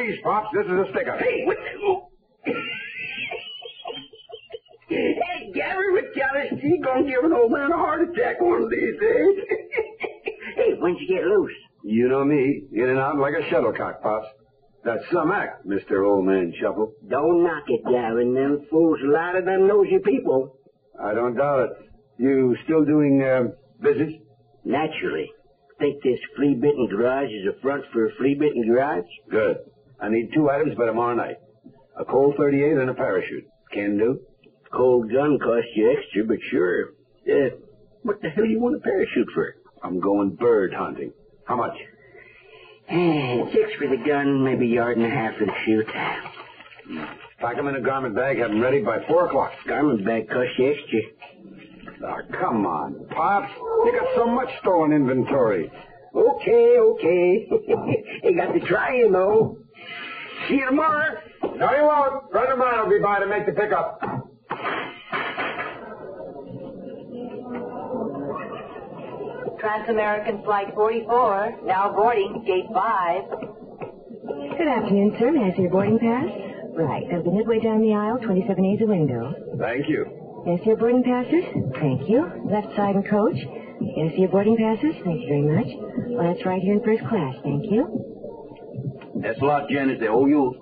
Please, Pops, this is a stick-up. Hey, what the... Hey, Gary McAllis, he gonna give an old man a heart attack one of these days. Hey, when'd you get loose? You know me, in and out like a shuttlecock, Pops. That's some act, Mr. Old Man Shuffle. Don't knock it, Gary. Them fools a lot of them nosy people. I don't doubt it. You still doing business? Naturally. Think this flea-bitten garage is a front for a flea-bitten garage? Good. I need 2 items by tomorrow night. A Colt 38 and a parachute. Can do? Cold gun costs you extra, but sure. What the hell you want a parachute for? I'm going bird hunting. How much? 6 for the gun, maybe a yard and a half for the chute. Pack them in a garment bag, have them ready by 4 o'clock. Garment bag costs you extra. Oh, come on, Pops. You got so much stolen inventory. Okay. You got to try, you know. See you tomorrow. No, you won't. Friend of mine will be by to make the pickup. Trans-American Flight 44, now boarding, Gate 5. Good afternoon, sir. May I see your boarding pass? Right. That'll be midway down the aisle, 27A's a window. Thank you. Yes, your boarding passes? Thank you. Left side and coach? Yes, your boarding passes? Thank you very much. Well, that's right here in first class. Thank you. That's a lot, Janice. They owe you.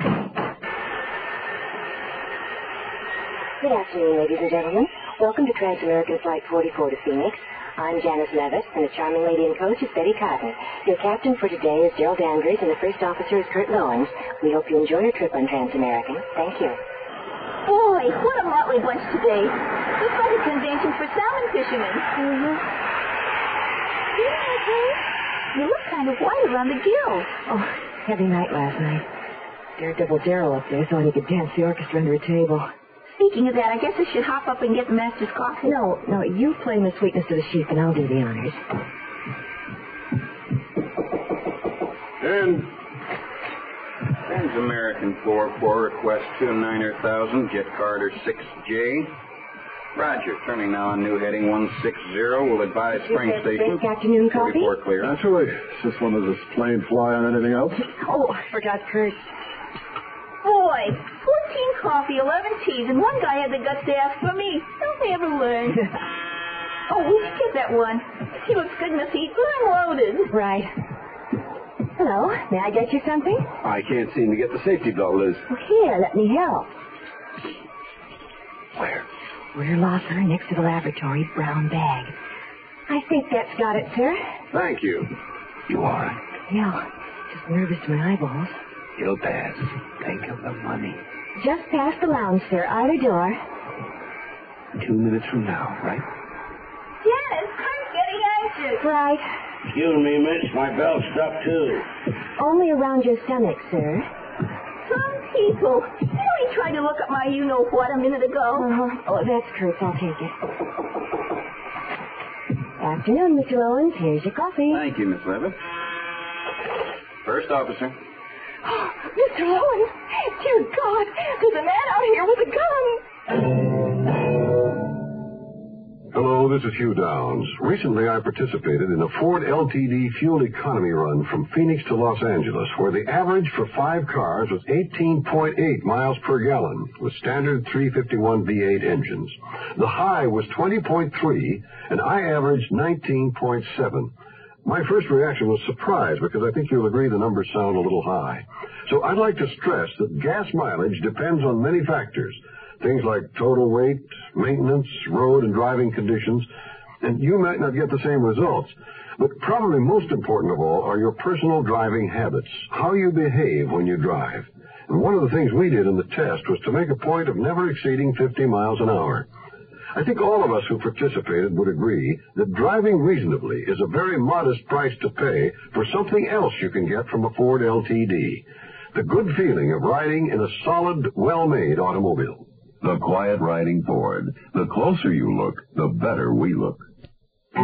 Good afternoon, ladies and gentlemen. Welcome to Trans-American Flight 44 to Phoenix. I'm Janice Levis, and the charming lady in coach is Betty Cotton. Your captain for today is Gerald Andrews, and the first officer is Kurt Lowens. We hope you enjoy your trip on Trans-American. Thank you. Boy, what a motley bunch today. Looks like a convention for salmon fishermen. Mm-hmm. You look kind of white around the gills. Oh, heavy night last night. Daredevil Darrell up there thought he could dance the orchestra under a table. Speaking of that, I guess I should hop up and get the master's coffee. No, you play the sweetness of the sheep, and I'll do the honors. Trans-American 44, request 29,000, jet Carter 6J. Roger, turning now on new heading 160. We'll advise Spring Station. Good afternoon, coffee? 44 clear. Naturally. Is this one of this plane fly on anything else? Oh, I forgot Kurt. Boy, 14 coffee, 11 teas, and one guy had the guts to ask for me. Don't they ever learn? Oh, we should get that one. He looks good in the feet, but I'm loaded. Right. Hello, may I get you something? I can't seem to get the safety belt, Liz. Well, here, let me help. Where? Rear locker next to the laboratory, brown bag. I think that's got it, sir. Thank you. You all right? Yeah, just nervous to my eyeballs. It'll pass. Think of the money. Just past the lounge, sir. Either door. 2 minutes from now, right? Janice, Kurt's getting anxious. Right. Excuse me, miss. My belt's stuck, too. Only around your stomach, sir. Some people. You know, he tried to look up my you-know-what a minute ago. Oh, that's Kurt's. I'll take it. Afternoon, Mr. Owens. Here's your coffee. Thank you, Miss Levitt. First officer. Mr. Owens, dear God, there's a man out here with a gun. Hello, this is Hugh Downs. Recently, I participated in a Ford LTD fuel economy run from Phoenix to Los Angeles, where the average for 5 cars was 18.8 miles per gallon, with standard 351 V8 engines. The high was 20.3, and I averaged 19.7. My first reaction was surprise, because I think you'll agree the numbers sound a little high. So I'd like to stress that gas mileage depends on many factors. Things like total weight, maintenance, road and driving conditions, and you might not get the same results. But probably most important of all are your personal driving habits, how you behave when you drive. And one of the things we did in the test was to make a point of never exceeding 50 miles an hour. I think all of us who participated would agree that driving reasonably is a very modest price to pay for something else you can get from a Ford LTD. The good feeling of riding in a solid, well-made automobile. The quiet riding Ford. The closer you look, the better we look. I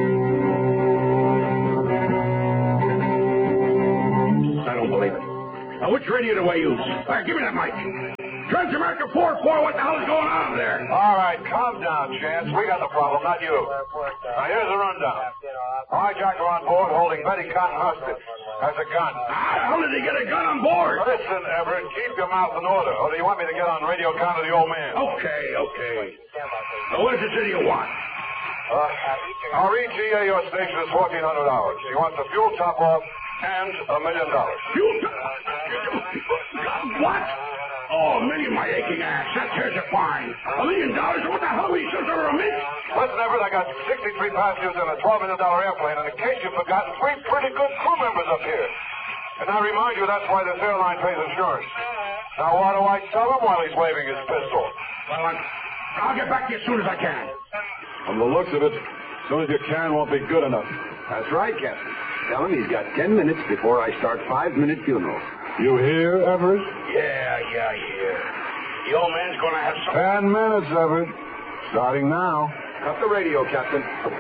don't believe it. Now, which radio do I use? All right, give me that mic. Trans-America 44, what the hell is going on there? All right, calm down, Chance. We got the problem, not you. Now, here's the rundown. Hijacker on board holding Betty Cotton hostage. has a gun. How did he get a gun on board? Listen, Everett, keep your mouth in order. Or do you want me to get on radio count of the old man? Okay. Now, what is it you want? Our ETA your station is $1,400. He wants the fuel top-off and $1 million. Fuel? What? Oh, $1 million, my aching ass. That tears a fine. $1 million? What the hell are we supposed to remit? Listen, Everett, I got 63 passengers in a $12 million airplane, and in case you've forgotten, 3 pretty good crew members up here. And I remind you, that's why this airline pays insurance. Now, what do I tell him while he's waving his pistol? Well, I'll get back to you as soon as I can. From the looks of it, as soon as you can won't be good enough. That's right, Captain. Tell him he's got 10 minutes before I start 5-minute funeral. You hear, Everett? Yeah. The old man's going to have some... 10 minutes, Everett. Starting now. Cut the radio, Captain.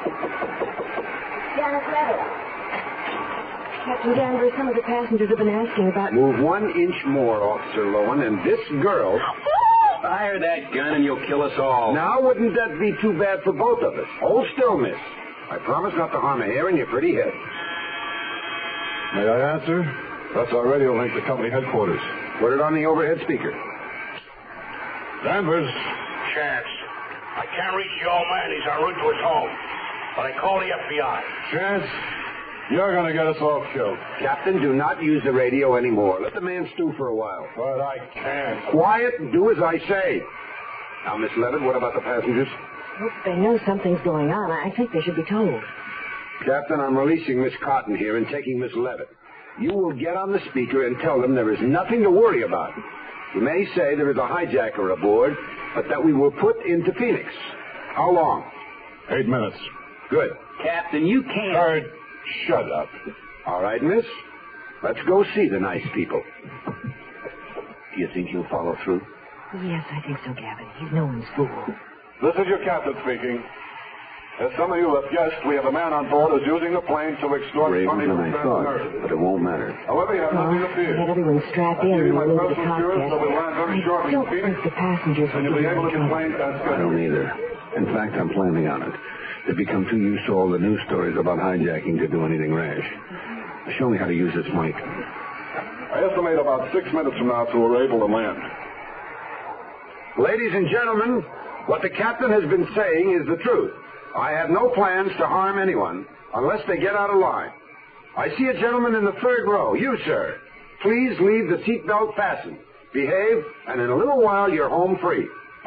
Janice Levitt. Captain Danvers, some of the passengers have been asking about... Move 1 inch more, Officer Lowen, and this girl... Fire that gun and you'll kill us all. Now, wouldn't that be too bad for both of us? Hold still, miss. I promise not to harm a hair in your pretty head. May I answer? That's our radio link to company headquarters. Put it on the overhead speaker. Danvers. Chance. I can't reach the old man. He's en route to his home. But I call the FBI. Chance, you're going to get us all killed. Captain, do not use the radio anymore. Let the man stew for a while. But I can't. Quiet and do as I say. Now, Miss Levitt, what about the passengers? Look, they know something's going on. I think they should be told. Captain, I'm releasing Miss Cotton here and taking Miss Levitt. You will get on the speaker and tell them there is nothing to worry about. You may say there is a hijacker aboard, but that we were put into Phoenix. How long? 8 minutes. Good. Captain, you can't... Third, shut up. All right, miss. Let's go see the nice people. Do you think you'll follow through? Yes, I think so, Gavin. He's no one's fool. This is your captain speaking. As some of you have guessed, we have a man on board who's using the plane to extort Braver money than from I thought, nurses. but it won't matter. However, you have nothing to fear. Get everyone strapped in I'll give you and my we'll move the personal insurance, so we'll land very I shortly don't in Phoenix, think the passengers and will you'll be able to get get planes as I scheduled. don't either. In fact, I'm planning on it. They've become too used to all the news stories about hijacking to do anything rash. Show me how to use this mic. I estimate about 6 minutes from now till we're able to land. Ladies and gentlemen, what the captain has been saying is the truth. I have no plans to harm anyone unless they get out of line. I see a gentleman in the 3rd row. You, sir. Please leave the seatbelt fastened. Behave, and in a little while you're home free.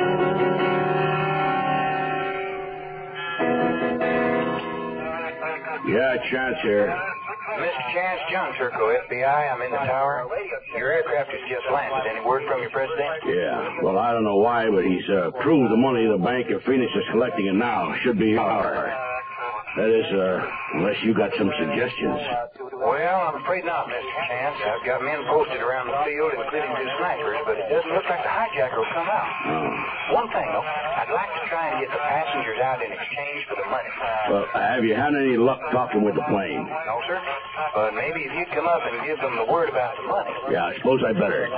Yeah, Chance here. Mr. Chance, John Turco, FBI. I'm in the tower. Your aircraft has just landed. Any word from your president? Yeah. Well, I don't know why, but he's proved the money the Bank of Phoenix is collecting, and now should be ours. That is, unless you got some suggestions. Well, I'm afraid not, Mr. Chance. I've got men posted around the field, including 2 snipers, but it doesn't look like the hijacker will come out. One thing, though, I'd like to try and get the passengers out in exchange for the money. Well, have you had any luck talking with the plane? No, sir. But maybe if you'd come up and give them the word about the money. Yeah, I suppose I better.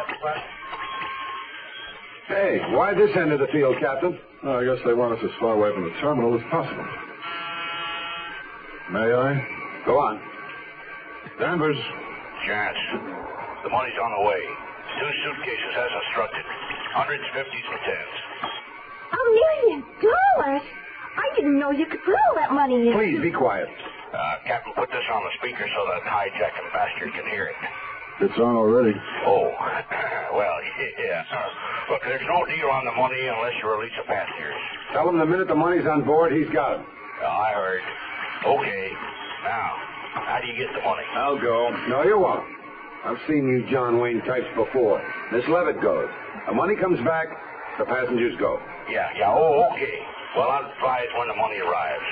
Hey, why this end of the field, Captain? I guess they want us as far away from the terminal as possible. May I? Go on. Danvers. Chance, the money's on the way. 2 suitcases as instructed. 150s and 10s. $1 million? I didn't know you could put all that money in. Please be quiet. Captain, put this on the speaker so that hijacking bastard can hear it. It's on already. Oh, well, yeah. Look, there's no deal on the money unless you release the passengers. Tell him the minute the money's on board, he's got it. I heard. Okay. Now, how do you get the money? I'll go. No, you won't. I've seen you John Wayne types before. Miss Levitt goes. The money comes back, the passengers go. Yeah. Oh, okay. Well, I'll advise when the money arrives.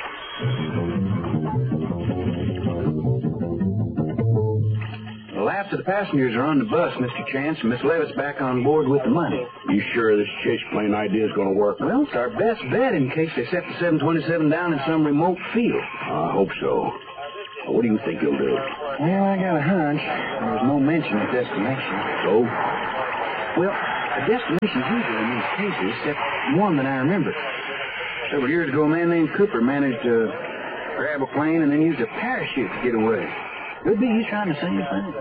Well, after the passengers are on the bus, Mr. Chance, Miss Levitt's back on board with the money. You sure this chase plane idea is going to work? Well, it's our best bet in case they set the 727 down in some remote field. I hope so. What do you think he'll do? Well, I got a hunch. There was no mention of destination. So? Well, a destination's usual in these cases, except one that I remember. Several years ago, a man named Cooper managed to grab a plane and then used a parachute to get away. Could be he's trying to say a thing.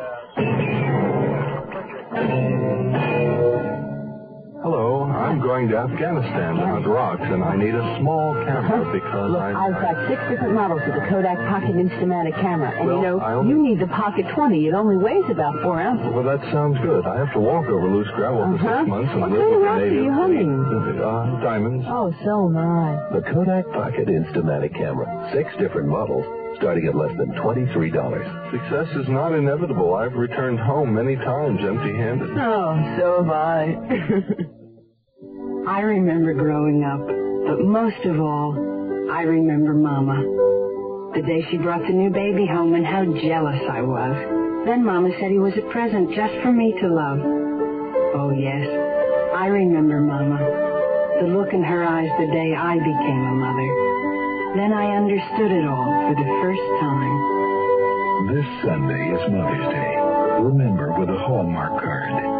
Hello, I'm going to Afghanistan to hunt rocks, and I need a small camera because Look, I've got 6 different models of the Kodak Pocket Instamatic camera. And well, you need the Pocket 20. It only weighs about 4 ounces. Well, that sounds good. I have to walk over loose gravel for 6 months and what live kind of with rocks the are you natives. hunting? Diamonds. Oh, so am I. The Kodak Pocket Instamatic camera. 6 different models, starting at less than $23. Success is not inevitable. I've returned home many times empty-handed. Oh, so have I. I remember growing up, but most of all, I remember Mama. The day she brought the new baby home and how jealous I was. Then Mama said he was a present just for me to love. Oh, yes, I remember Mama. The look in her eyes the day I became a mother. Then I understood it all for the first time. This Sunday is Mother's Day. Remember with a Hallmark card.